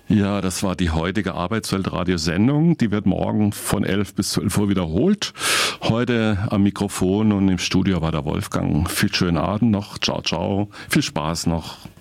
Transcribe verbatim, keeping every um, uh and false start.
Ja, das war die heutige Arbeitswelt-Radiosendung. Die wird morgen von elf bis zwölf Uhr wiederholt. Heute am Mikrofon und im Studio war der Wolfgang. Viel schönen Abend noch. Ciao, ciao. Viel Spaß noch.